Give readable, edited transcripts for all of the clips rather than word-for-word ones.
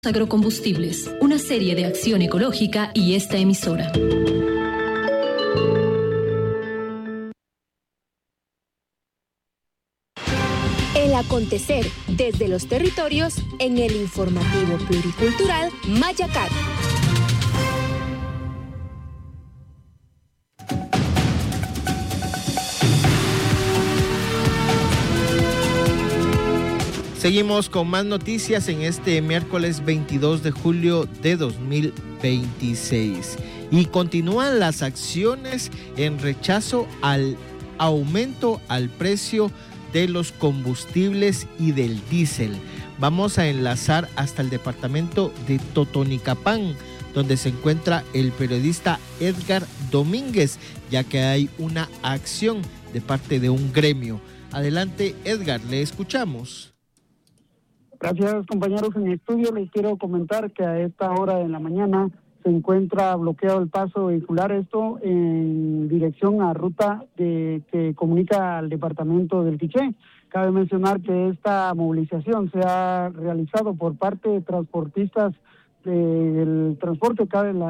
Agrocombustibles, una serie de acción ecológica y esta emisora. El acontecer desde los territorios en el informativo pluricultural Mayacat. Seguimos con más noticias en este miércoles 22 de julio de 2026. Y continúan las acciones en rechazo al aumento al precio de los combustibles y del diésel. Vamos a enlazar hasta el departamento de Totonicapán, donde se encuentra el periodista Edgar Domínguez, ya que hay una acción de parte de un gremio. Adelante, Edgar, le escuchamos. Gracias, compañeros. En el estudio les quiero comentar que a esta hora de la mañana se encuentra bloqueado el paso vehicular, esto en dirección a ruta que comunica al departamento del Quiché. Cabe mencionar que esta movilización se ha realizado por parte de transportistas del transporte,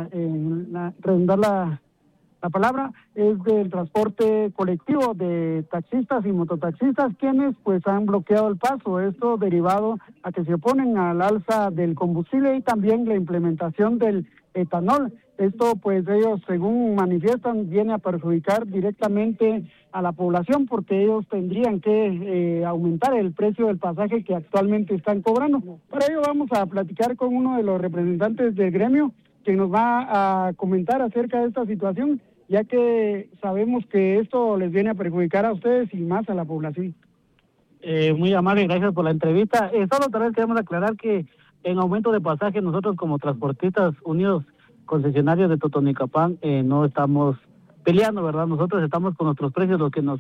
redundar la palabra, es del transporte colectivo de taxistas y mototaxistas, quienes pues han bloqueado el paso, esto derivado a que se oponen al alza del combustible y también la implementación del etanol. Esto pues ellos, según manifiestan, viene a perjudicar directamente a la población porque ellos tendrían que aumentar el precio del pasaje que actualmente están cobrando. Para ello vamos a platicar con uno de los representantes del gremio que nos va a comentar acerca de esta situación, ya que sabemos que esto les viene a perjudicar a ustedes y más a la población. Muy amable, gracias por la entrevista. Solo tal vez queremos aclarar que en aumento de pasaje nosotros como transportistas unidos concesionarios de Totonicapán no estamos peleando, ¿verdad? Nosotros estamos con nuestros precios,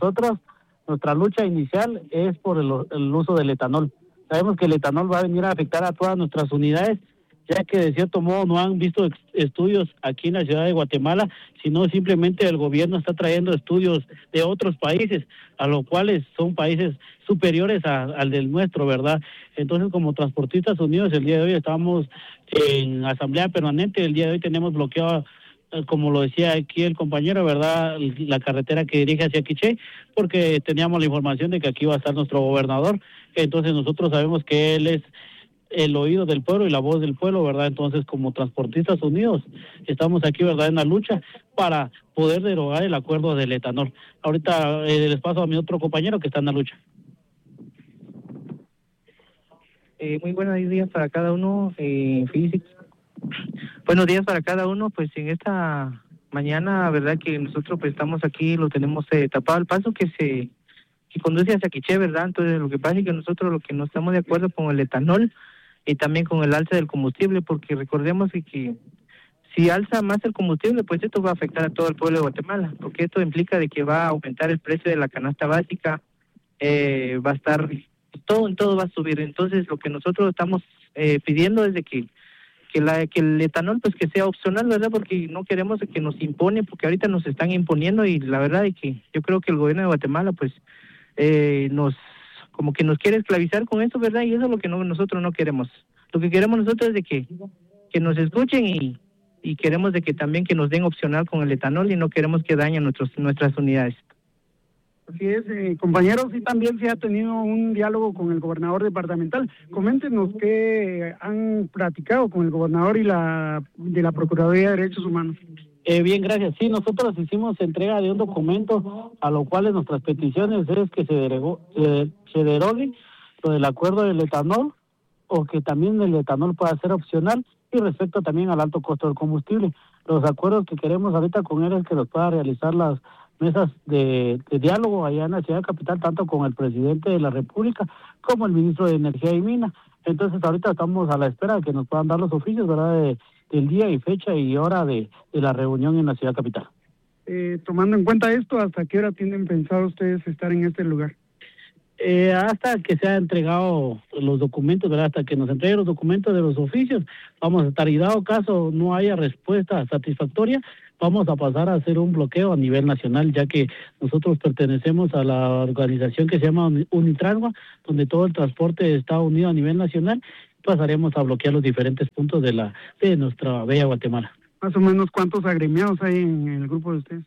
nuestra lucha inicial es por el uso del etanol. Sabemos que el etanol va a venir a afectar a todas nuestras unidades, ya que de cierto modo no han visto estudios aquí en la ciudad de Guatemala, sino simplemente el gobierno está trayendo estudios de otros países, a los cuales son países superiores al del nuestro, ¿verdad? Entonces, como transportistas unidos, el día de hoy estamos en asamblea permanente, el día de hoy tenemos bloqueado, como lo decía aquí el compañero, ¿verdad?, la carretera que dirige hacia Quiché, porque teníamos la información de que aquí va a estar nuestro gobernador. Entonces nosotros sabemos que él es el oído del pueblo y la voz del pueblo, ¿verdad? Entonces, como transportistas unidos, estamos aquí, ¿verdad?, en la lucha para poder derogar el acuerdo del etanol. Ahorita les paso a mi otro compañero que está en la lucha. Muy buenos días para cada uno, buenos días para cada uno, pues en esta mañana, verdad que nosotros pues estamos aquí, lo tenemos tapado el paso que conduce hacia Quiché, ¿verdad? Entonces lo que pasa es que nosotros lo que no estamos de acuerdo con el etanol y también con el alza del combustible, porque recordemos que si alza más el combustible, pues esto va a afectar a todo el pueblo de Guatemala, porque esto implica de que va a aumentar el precio de la canasta básica, va a estar, todo va a subir. Entonces lo que nosotros estamos pidiendo es de que el etanol pues que sea opcional, ¿verdad? Porque no queremos que nos impone, porque ahorita nos están imponiendo y la verdad es que yo creo que el gobierno de Guatemala pues nos quiere esclavizar con eso, ¿verdad? Y eso es lo que nosotros no queremos. Lo que queremos nosotros es de que nos escuchen y queremos de que también que nos den opcional con el etanol y no queremos que dañen nuestras unidades. Así es, compañeros, y también se ha tenido un diálogo con el gobernador departamental. Coméntenos qué han platicado con el gobernador y de la Procuraduría de Derechos Humanos. Bien, gracias. Sí, nosotros hicimos entrega de un documento a lo cual nuestras peticiones es que se derogue lo del acuerdo del etanol o que también el etanol pueda ser opcional y respecto también al alto costo del combustible. Los acuerdos que queremos ahorita con él es que los pueda realizar las mesas de diálogo allá en la ciudad capital, tanto con el presidente de la República como el ministro de Energía y Minas. Entonces ahorita estamos a la espera de que nos puedan dar los oficios, ¿verdad?, del día y fecha y hora de la reunión en la ciudad capital. Tomando en cuenta esto, ¿hasta qué hora tienen pensado ustedes estar en este lugar? Hasta que se ha entregado los documentos, ¿verdad? Hasta que nos entreguen los documentos de los oficios, vamos a estar, y dado caso no haya respuesta satisfactoria, vamos a pasar a hacer un bloqueo a nivel nacional, ya que nosotros pertenecemos a la organización que se llama Unitragua, donde todo el transporte está unido a nivel nacional, pasaremos a bloquear los diferentes puntos de nuestra bella Guatemala. Más o menos, ¿cuántos agremiados hay en el grupo de ustedes?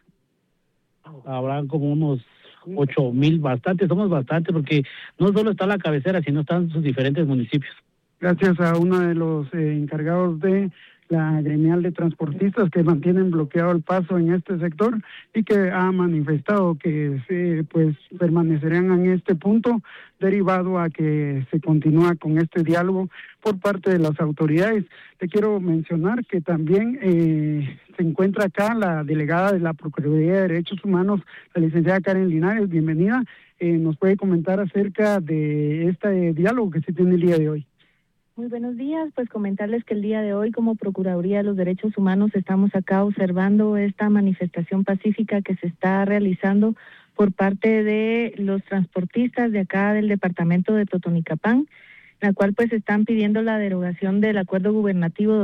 Habrán como unos 8,000, somos bastantes, porque no solo está la cabecera, sino están sus diferentes municipios. Gracias a uno de los encargados de la gremial de transportistas que mantienen bloqueado el paso en este sector y que ha manifestado que pues permanecerán en este punto, derivado a que se continúa con este diálogo por parte de las autoridades. Te quiero mencionar que también se encuentra acá la delegada de la Procuraduría de Derechos Humanos, la licenciada Karen Linares. Bienvenida. Nos puede comentar acerca de este diálogo que se tiene el día de hoy. Muy buenos días, pues comentarles que el día de hoy como Procuraduría de los Derechos Humanos estamos acá observando esta manifestación pacífica que se está realizando por parte de los transportistas de acá del departamento de Totonicapán, la cual pues están pidiendo la derogación del Acuerdo Gubernativo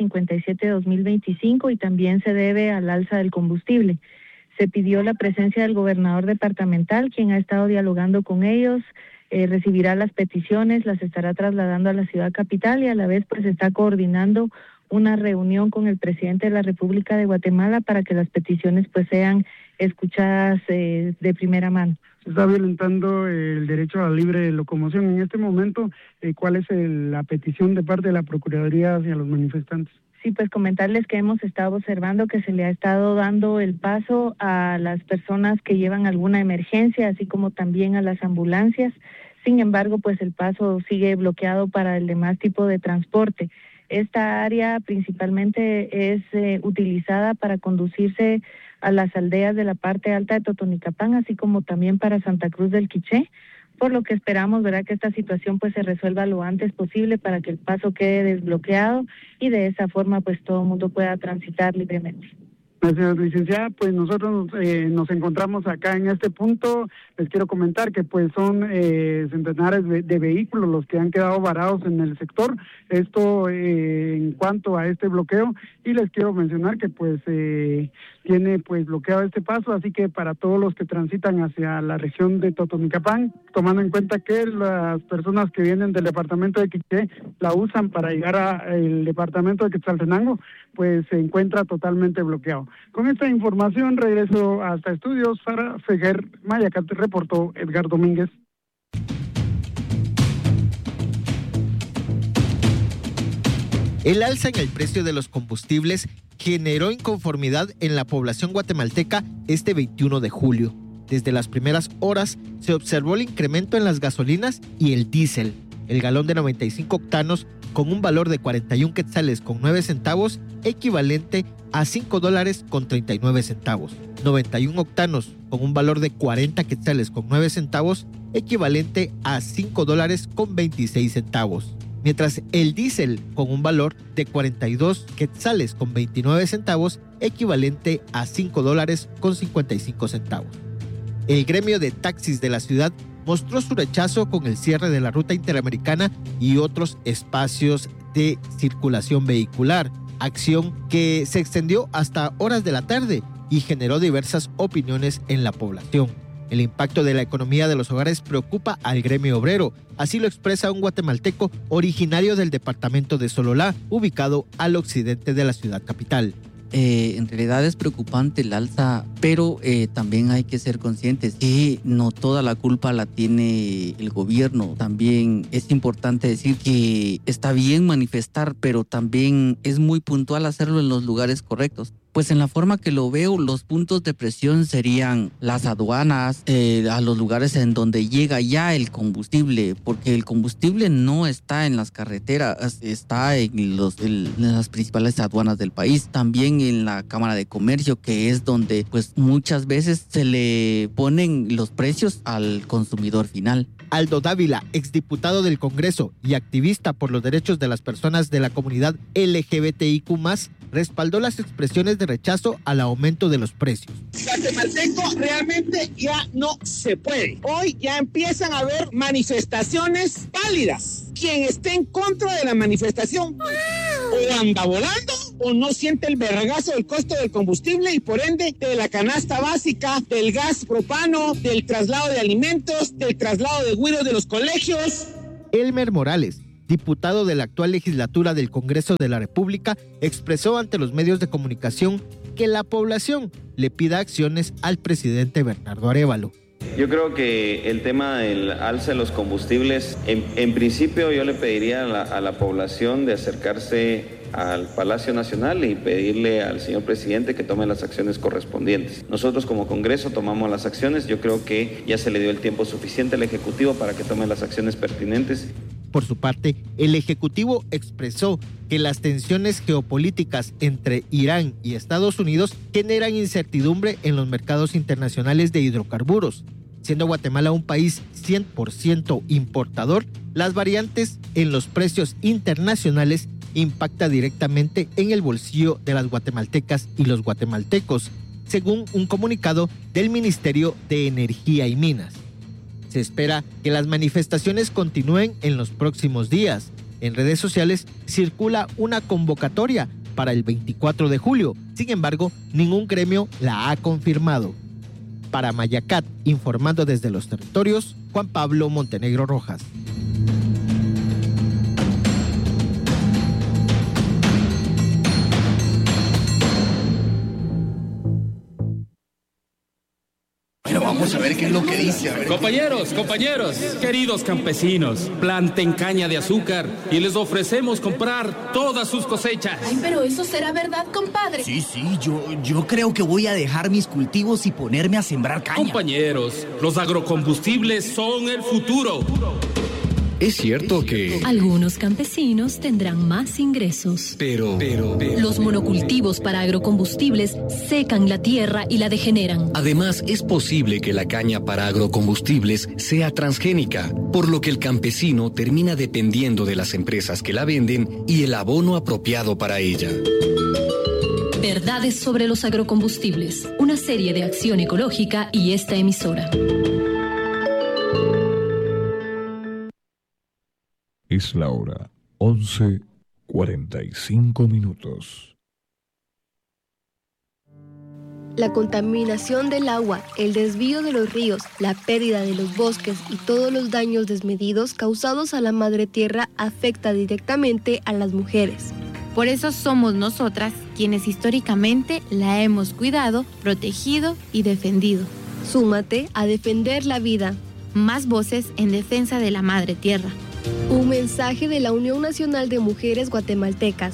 257-2025 y también se debe al alza del combustible. Se pidió la presencia del gobernador departamental, quien ha estado dialogando con ellos. Recibirá las peticiones, las estará trasladando a la ciudad capital y a la vez pues está coordinando una reunión con el presidente de la República de Guatemala para que las peticiones pues sean escuchadas de primera mano. Se está violentando el derecho a la libre locomoción. En este momento, ¿cuál es la petición de parte de la Procuraduría hacia los manifestantes? Sí, pues comentarles que hemos estado observando que se le ha estado dando el paso a las personas que llevan alguna emergencia, así como también a las ambulancias. Sin embargo, pues el paso sigue bloqueado para el demás tipo de transporte. Esta área principalmente es utilizada para conducirse a las aldeas de la parte alta de Totonicapán, así como también para Santa Cruz del Quiché, por lo que esperamos, ¿verdad?, que esta situación pues se resuelva lo antes posible para que el paso quede desbloqueado y de esa forma pues todo el mundo pueda transitar libremente. Gracias, licenciada. Pues nosotros nos encontramos acá en este punto. Les quiero comentar que pues son centenares de vehículos los que han quedado varados en el sector. Esto en cuanto a este bloqueo, y les quiero mencionar que pues tiene pues bloqueado este paso, así que para todos los que transitan hacia la región de Totonicapán, tomando en cuenta que las personas que vienen del departamento de Quiché la usan para llegar al departamento de Quetzaltenango, pues se encuentra totalmente bloqueado. Con esta información regreso hasta estudios para Fejer Mayacat, reportó Edgar Domínguez. El alza en el precio de los combustibles generó inconformidad en la población guatemalteca este 21 de julio. Desde las primeras horas se observó el incremento en las gasolinas y el diésel. El galón de 95 octanos con un valor de 41 quetzales con 9 centavos, equivalente a $5.39. 91 octanos con un valor de 40 quetzales con 9 centavos, equivalente a $5.26. Mientras el diésel con un valor de 42 quetzales con 29 centavos, equivalente a $5.55. El gremio de taxis de la ciudad mostró su rechazo con el cierre de la ruta interamericana y otros espacios de circulación vehicular, acción que se extendió hasta horas de la tarde y generó diversas opiniones en la población. El impacto de la economía de los hogares preocupa al gremio obrero, así lo expresa un guatemalteco originario del departamento de Sololá, ubicado al occidente de la ciudad capital. En realidad es preocupante el alza, pero también hay que ser conscientes que no toda la culpa la tiene el gobierno. También es importante decir que está bien manifestar, pero también es muy puntual hacerlo en los lugares correctos. Pues en la forma que lo veo, los puntos de presión serían las aduanas, a los lugares en donde llega ya el combustible, porque el combustible no está en las carreteras, está en las principales aduanas del país, también en la Cámara de Comercio, que es donde pues muchas veces se le ponen los precios al consumidor final. Aldo Dávila, exdiputado del Congreso y activista por los derechos de las personas de la comunidad LGBTIQ+, respaldó las expresiones de rechazo al aumento de los precios. Guatemalteco realmente ya no se puede. Hoy ya empiezan a haber manifestaciones válidas. Quien esté en contra de la manifestación o anda volando o no siente el vergazo del costo del combustible y por ende de la canasta básica, del gas propano, del traslado de alimentos, del traslado de güiros de los colegios. Elmer Morales, diputado de la actual legislatura del Congreso de la República, expresó ante los medios de comunicación que la población le pida acciones al presidente Bernardo Arévalo. Yo creo que el tema del alza de los combustibles, en principio yo le pediría a la población de acercarse al Palacio Nacional y pedirle al señor presidente que tome las acciones correspondientes. Nosotros como Congreso tomamos las acciones, yo creo que ya se le dio el tiempo suficiente al Ejecutivo para que tome las acciones pertinentes. Por su parte, el Ejecutivo expresó que las tensiones geopolíticas entre Irán y Estados Unidos generan incertidumbre en los mercados internacionales de hidrocarburos. Siendo Guatemala un país 100% importador, las variantes en los precios internacionales impacta directamente en el bolsillo de las guatemaltecas y los guatemaltecos, según un comunicado del Ministerio de Energía y Minas. Se espera que las manifestaciones continúen en los próximos días. En redes sociales circula una convocatoria para el 24 de julio. Sin embargo, ningún gremio la ha confirmado. Para Mayacat, informando desde los territorios, Juan Pablo Montenegro Rojas. Vamos a ver qué es lo que dice. Compañeros, queridos campesinos, planten caña de azúcar y les ofrecemos comprar todas sus cosechas. Ay, pero eso será verdad, compadre. Sí, yo creo que voy a dejar mis cultivos y ponerme a sembrar caña. Compañeros, los agrocombustibles son el futuro. Es cierto que algunos campesinos tendrán más ingresos. Pero los monocultivos para agrocombustibles secan la tierra y la degeneran. Además, es posible que la caña para agrocombustibles sea transgénica, por lo que el campesino termina dependiendo de las empresas que la venden y el abono apropiado para ella. Verdades sobre los agrocombustibles, una serie de Acción Ecológica y esta emisora. Es la hora 11:45. La contaminación del agua, el desvío de los ríos, la pérdida de los bosques y todos los daños desmedidos causados a la madre tierra afecta directamente a las mujeres. Por eso somos nosotras quienes históricamente la hemos cuidado, protegido y defendido. Súmate a defender la vida. Más voces en defensa de la madre tierra. Un mensaje de la Unión Nacional de Mujeres Guatemaltecas.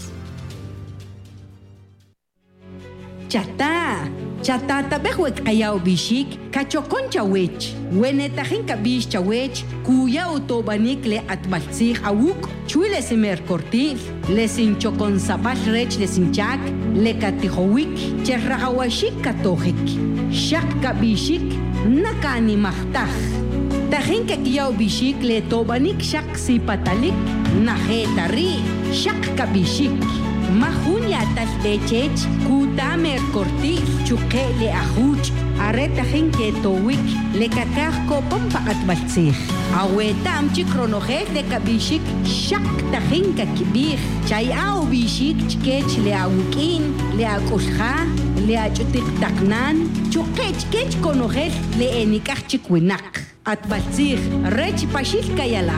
Chata tabehwek ayaw bishik kachokon chawech wenetahin kabish chawech kuya utobanik le atbalsig awuk chule semer kortif lesin chokon sabal rech lesinchak le katihowik cherrahawashik katojik shak kabishik nakani mahtah tahin kakiyaw bishik le tobanik shak sipatalik nahetari shak kabishik Mahunya tal lechech, kutamer korti, chukele ahuch, areta jinke towik, le kakaj kopon pakat balsig. Awetam chikronoje le kabishik, shak tajinka kibir, chay au bishik chkech le awikin, le akusha, le achutik taknan, chukech kech konoje le enikaj chikwinak. At balsig, rech pashil kayala.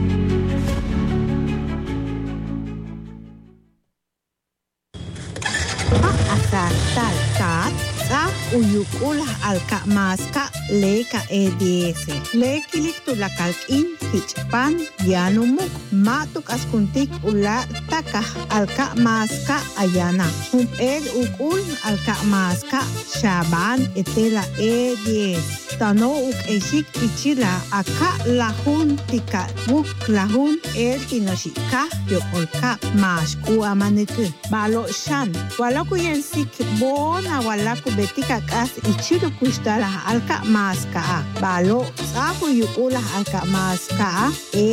Talka uyukul alka maska leka EDS lekilik tulakalkin hichpan yanumuk matuk askuntik ula taka alka maska ayana ukul alka maska shaban etela EDS tano uk eshik ichila aka lahun tika buk lahun tinoshika yokolka mas uamanetu balo shan walaku yensik bona walaku betika kas ichiru kushtala alka maska balo sabu yukula alka maska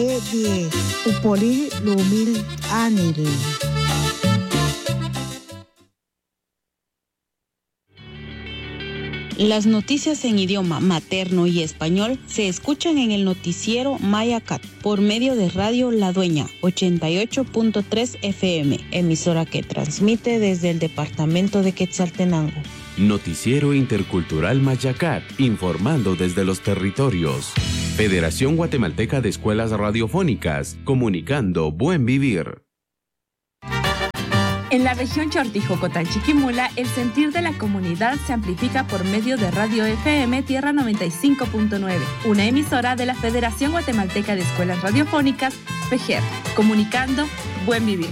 upoli lumil anil. Las noticias en idioma materno y español se escuchan en el noticiero Mayacat por medio de Radio La Dueña 88.3 FM, emisora que transmite desde el departamento de Quetzaltenango. Noticiero Intercultural Mayacat, informando desde los territorios. Federación Guatemalteca de Escuelas Radiofónicas, comunicando buen vivir. En la región Chortijocotán-Chiquimula, el sentir de la comunidad se amplifica por medio de Radio FM Tierra 95.9, una emisora de la Federación Guatemalteca de Escuelas Radiofónicas, FEGER, comunicando buen vivir.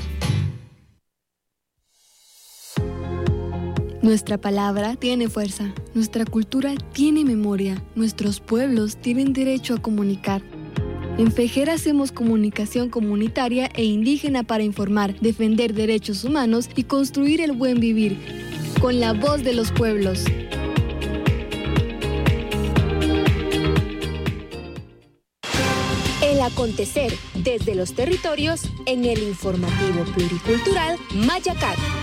Nuestra palabra tiene fuerza, nuestra cultura tiene memoria, nuestros pueblos tienen derecho a comunicar. En FEGER hacemos comunicación comunitaria e indígena para informar, defender derechos humanos y construir el buen vivir, con la voz de los pueblos. El acontecer desde los territorios en el informativo pluricultural Mayacat.